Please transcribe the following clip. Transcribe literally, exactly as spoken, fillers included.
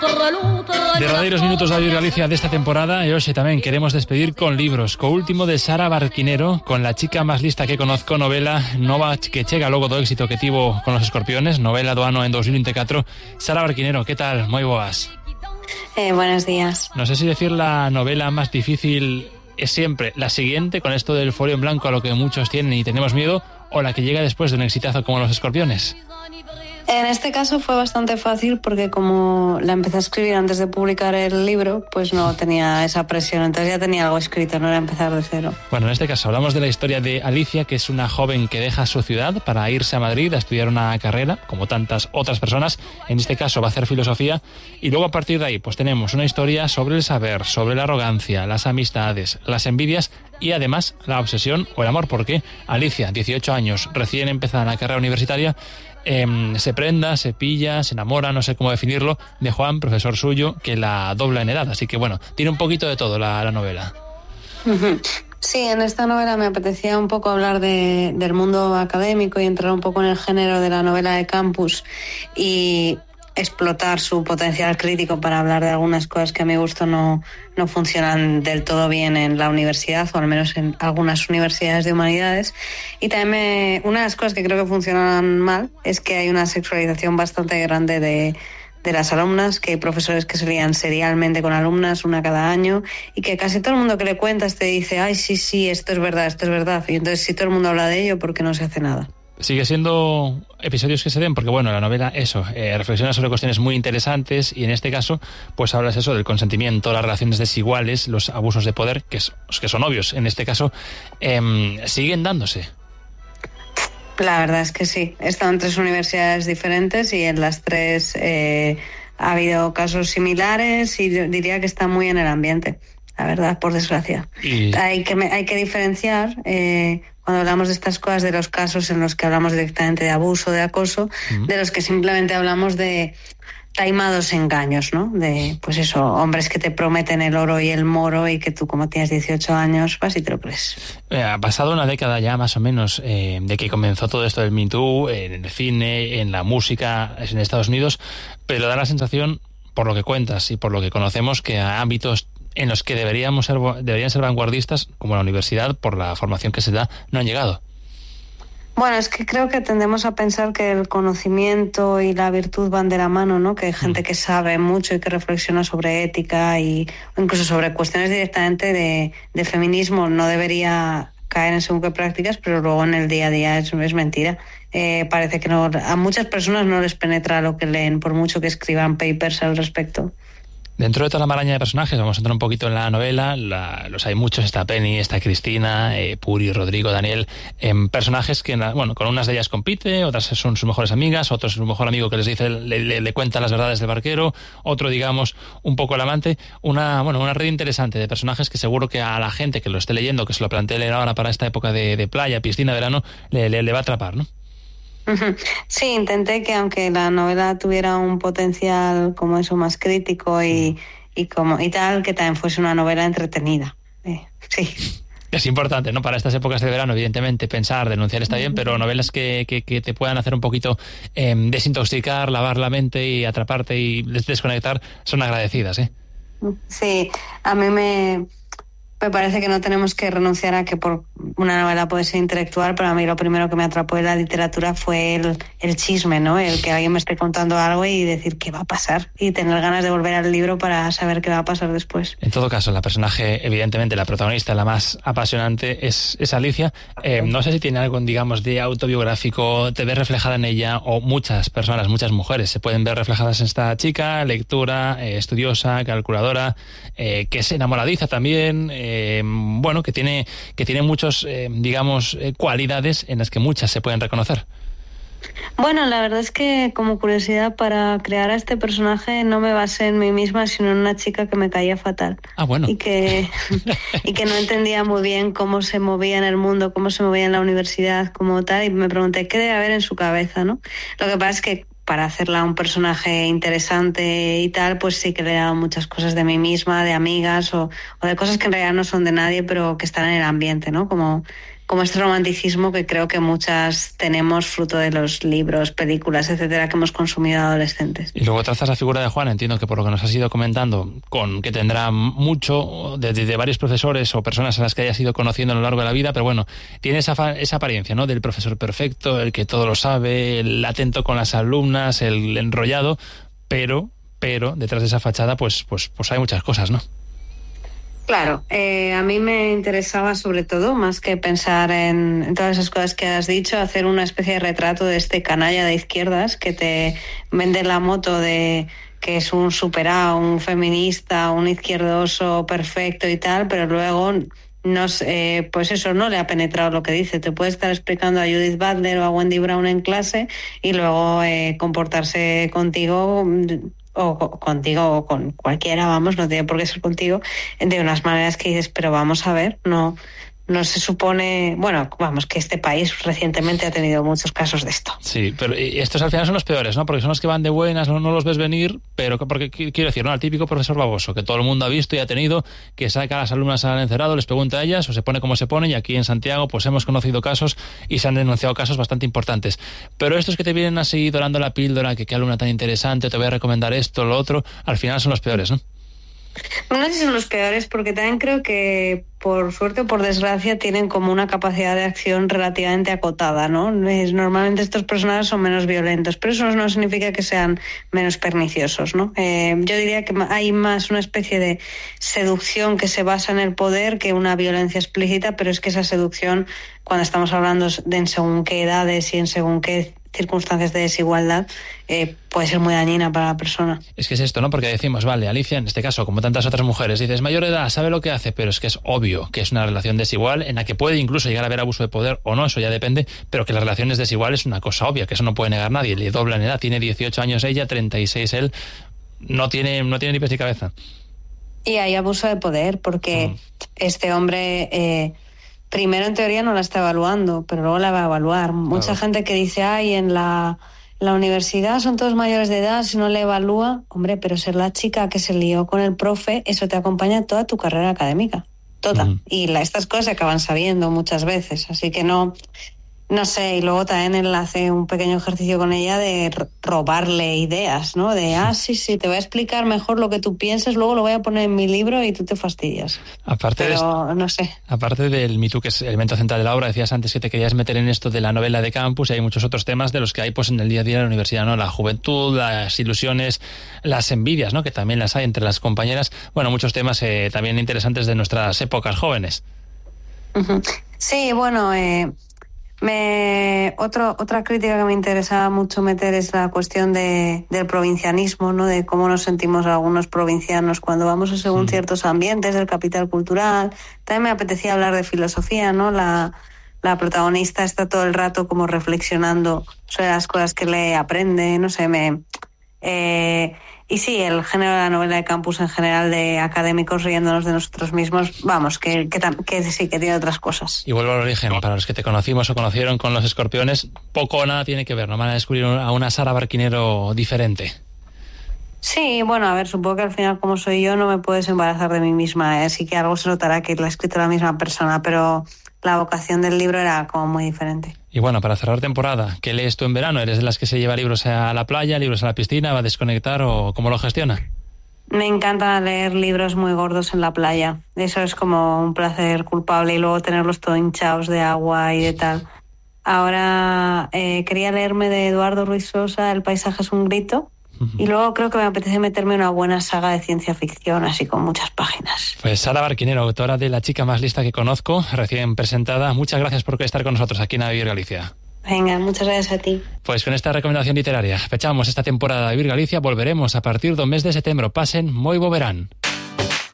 Derradeiros minutos da Audio Galicia desta temporada e hoxe tamén queremos despedir con libros, co último de Sara Barquinero, con La chica máis lista que conozco, novela nova que chega logo do éxito que tivo con Los Escorpiones, novela do ano en dos mil veinticuatro. Sara Barquinero, que tal? Moi boas. Eh, buenos días. No sé si decir la novela más difícil es siempre la siguiente, con esto del folio en blanco a lo que muchos tienen y tenemos miedo, o la que llega después de un exitazo como Los Escorpiones. En este caso fue bastante fácil porque como la empecé a escribir antes de publicar el libro, pues no tenía esa presión, entonces ya tenía algo escrito, no era empezar de cero. Bueno, en este caso hablamos de la historia de Alicia, que es una joven que deja su ciudad para irse a Madrid a estudiar una carrera, como tantas otras personas. En este caso va a hacer filosofía, y luego a partir de ahí pues tenemos una historia sobre el saber, sobre la arrogancia, las amistades, las envidias y además la obsesión o el amor, porque Alicia, dieciocho años, recién empezada la carrera universitaria, Eh, se prenda, se pilla, se enamora, no sé cómo definirlo, de Juan, profesor suyo, que la dobla en edad. Así que bueno, tiene un poquito de todo la, la novela. Sí, en esta novela me apetecía un poco hablar de, del mundo académico y entrar un poco en el género de la novela de campus y explotar su potencial crítico para hablar de algunas cosas que a mi gusto no, no funcionan del todo bien en la universidad, o al menos en algunas universidades de humanidades. Y también me, una de las cosas que creo que funcionan mal es que hay una sexualización bastante grande de, de las alumnas, que hay profesores que se lían serialmente con alumnas, una cada año, y que casi todo el mundo que le cuentas te dice, ay, sí, sí, esto es verdad, esto es verdad. Y entonces si todo el mundo habla de ello, ¿por qué no se hace nada? Sigue siendo episodios que se den, porque bueno, la novela, eso, eh, reflexiona sobre cuestiones muy interesantes, y en este caso, pues hablas eso del consentimiento, las relaciones desiguales, los abusos de poder, que, es, que son obvios en este caso, eh, siguen dándose. La verdad es que sí. He estado en tres universidades diferentes y en las tres eh, ha habido casos similares y yo diría que está muy en el ambiente, la verdad, por desgracia. Y... Hay que, hay que diferenciar... Eh, cuando hablamos de estas cosas, de los casos en los que hablamos directamente de abuso, de acoso, uh-huh. de los que simplemente hablamos de taimados engaños, ¿no? De, pues eso, hombres que te prometen el oro y el moro y que tú, como tienes dieciocho años, vas y te lo crees. Eh, ha pasado una década ya, más o menos, eh, de que comenzó todo esto del Me Too, en el cine, en la música, en Estados Unidos, pero da la sensación, por lo que cuentas y por lo que conocemos, que a ámbitos en los que deberíamos ser, deberían ser vanguardistas, como la universidad, por la formación que se da, no han llegado. Bueno, es que creo que tendemos a pensar que el conocimiento y la virtud van de la mano, ¿no? Que hay gente que sabe mucho y que reflexiona sobre ética y incluso sobre cuestiones directamente de, de feminismo no debería caer en según qué prácticas, pero luego en el día a día es, es mentira. Eh, parece que no, a muchas personas no les penetra lo que leen, por mucho que escriban papers al respecto. Dentro de toda la maraña de personajes, vamos a entrar un poquito en la novela, la, los hay muchos, está Penny, está Cristina, eh, Puri, Rodrigo, Daniel, eh, personajes que, bueno, con unas de ellas compite, otras son sus mejores amigas, otro es su mejor amigo que les dice, le, le, le cuenta las verdades del barquero, otro, digamos, un poco el amante, una, bueno, una red interesante de personajes que seguro que a la gente que lo esté leyendo, que se lo plantee leer ahora para esta época de, de playa, piscina, verano, le, le, le va a atrapar, ¿no? Sí, intenté que aunque la novela tuviera un potencial como eso más crítico y, y como y tal, que también fuese una novela entretenida. Eh, sí. Es importante, ¿no? Para estas épocas de verano, evidentemente, pensar, denunciar está bien, pero novelas que, que, que te puedan hacer un poquito eh, desintoxicar, lavar la mente y atraparte y desconectar son agradecidas, ¿eh? Sí, a mí me... Me parece que no tenemos que renunciar a que por una novela puede ser intelectual, pero a mí lo primero que me atrapó en la literatura fue el, el chisme, ¿no? El que alguien me esté contando algo y decir qué va a pasar y tener ganas de volver al libro para saber qué va a pasar después. En todo caso, la personaje, evidentemente, la protagonista, la más apasionante, es, es Alicia. Eh, no sé si tiene algo, digamos, de autobiográfico, te ves reflejada en ella, o muchas personas, muchas mujeres se pueden ver reflejadas en esta chica, lectora, eh, estudiosa, calculadora, eh, que es enamoradiza también, eh, Eh, bueno, que tiene que tiene muchos, eh, digamos, eh, cualidades en las que muchas se pueden reconocer. Bueno, la verdad es que como curiosidad para crear a este personaje no me basé en mí misma, sino en una chica que me caía fatal. Ah, bueno. Y que, y que no entendía muy bien cómo se movía en el mundo, cómo se movía en la universidad, como tal, y me pregunté qué debe haber en su cabeza, ¿no? Lo que pasa es que para hacerla un personaje interesante y tal, pues sí que le he dado muchas cosas de mí misma, de amigas o, o de cosas que en realidad no son de nadie, pero que están en el ambiente, ¿no? Como como este romanticismo que creo que muchas tenemos fruto de los libros, películas, etcétera, que hemos consumido adolescentes. Y luego trazas la figura de Juan, entiendo que por lo que nos has ido comentando, con que tendrá mucho de, de, de varios profesores o personas a las que hayas ido conociendo a lo largo de la vida, pero bueno, tiene esa, esa apariencia, ¿no?, del profesor perfecto, el que todo lo sabe, el atento con las alumnas, el enrollado, pero, pero detrás de esa fachada pues, pues, pues hay muchas cosas, ¿no? Claro, eh, a mí me interesaba sobre todo, más que pensar en, en todas esas cosas que has dicho, hacer una especie de retrato de este canalla de izquierdas que te vende la moto de que es un superado, un feminista, un izquierdoso perfecto y tal, pero luego no sé, pues eso no le ha penetrado lo que dice. Te puede estar explicando a Judith Butler o a Wendy Brown en clase y luego eh, comportarse contigo o contigo o con cualquiera, vamos, no tiene por qué ser contigo, de unas maneras que dices, pero vamos a ver, no no se supone, bueno, vamos, que este país recientemente ha tenido muchos casos de esto. Sí, pero estos al final son los peores, ¿no? Porque son los que van de buenas, no, no los ves venir, pero porque quiero decir, ¿no?, al típico profesor baboso que todo el mundo ha visto y ha tenido, que saca a las alumnas al encerrado, les pregunta a ellas o se pone como se pone, y aquí en Santiago pues hemos conocido casos y se han denunciado casos bastante importantes. Pero estos que te vienen así dorando la píldora, que qué alumna tan interesante, te voy a recomendar esto, lo otro, al final son los peores, ¿no? No sé si son los peores, porque también creo que por suerte o por desgracia tienen como una capacidad de acción relativamente acotada, ¿no? Es, normalmente estos personajes son menos violentos, pero eso no significa que sean menos perniciosos, ¿no? Eh, yo diría que hay más una especie de seducción que se basa en el poder que una violencia explícita, pero es que esa seducción, cuando estamos hablando de en según qué edades y en según qué circunstancias de desigualdad, eh, puede ser muy dañina para la persona. Es que es esto, ¿no? Porque decimos, vale, Alicia, en este caso, como tantas otras mujeres, dices, mayor edad, sabe lo que hace, pero es que es obvio que es una relación desigual en la que puede incluso llegar a haber abuso de poder o no, eso ya depende, pero que la relación es desigual es una cosa obvia, que eso no puede negar nadie. Le doblan edad, tiene dieciocho años ella, treinta y seis él, no tiene, no tiene ni pies ni cabeza. Y hay abuso de poder, porque mm. este hombre... Eh, primero, en teoría, no la está evaluando, pero luego la va a evaluar. Mucha claro. gente que dice, ay, en la, la universidad son todos mayores de edad, si no le evalúa, hombre, pero ser la chica que se lió con el profe, eso te acompaña toda tu carrera académica, toda. Uh-huh. Y la, estas cosas se acaban sabiendo muchas veces, así que no... No sé, y luego también él hace un pequeño ejercicio con ella de robarle ideas, ¿no? De, ah, sí, sí, te voy a explicar mejor lo que tú piensas, luego lo voy a poner en mi libro y tú te fastidias. Aparte Pero, de, no sé. Aparte del Me Too, que es el elemento central de la obra, decías antes que te querías meter en esto de la novela de campus, y hay muchos otros temas de los que hay pues en el día a día de la universidad, ¿no? La juventud, las ilusiones, las envidias, ¿no?, que también las hay entre las compañeras. Bueno, muchos temas eh, también interesantes de nuestras épocas jóvenes. Uh-huh. Sí, bueno... Eh... Me, otro, otra crítica que me interesaba mucho meter es la cuestión de, del provincianismo, ¿no? De cómo nos sentimos algunos provincianos cuando vamos a según sí. ciertos ambientes del capital cultural. También me apetecía hablar de filosofía, ¿no? La, la protagonista está todo el rato como reflexionando sobre las cosas que le aprende, no sé, me... Eh, y sí, el género de la novela de campus en general, de académicos riéndonos de nosotros mismos, vamos, que, que, que sí, que tiene otras cosas. Y vuelvo al origen, para los que te conocimos o conocieron con Los Escorpiones, poco o nada tiene que ver, no van a descubrir a una Sara Barquinero diferente. Sí, bueno, a ver, supongo que al final, como soy yo, no me puedo desembarazar de mí misma, ¿eh? Así que algo se notará que la ha escrito la misma persona, pero la vocación del libro era como muy diferente. Y bueno, para cerrar temporada, ¿qué lees tú en verano? ¿Eres de las que se lleva libros a la playa, libros a la piscina, va a desconectar o cómo lo gestiona? Me encanta leer libros muy gordos en la playa. Eso es como un placer culpable, y luego tenerlos todo hinchados de agua y de tal. Ahora eh, quería leerme de Eduardo Ruiz Sosa El paisaje es un grito. Y luego creo que me apetece meterme en una buena saga de ciencia ficción, así con muchas páginas. Pues Sara Barquinero, autora de La chica más lista que conozco, recién presentada. Muchas gracias por estar con nosotros aquí en A Vivir Galicia. Venga, muchas gracias a ti. Pues con esta recomendación literaria fechamos esta temporada de Vivir Galicia. Volveremos a partir del mes de setembro. Pasen moi bo verán.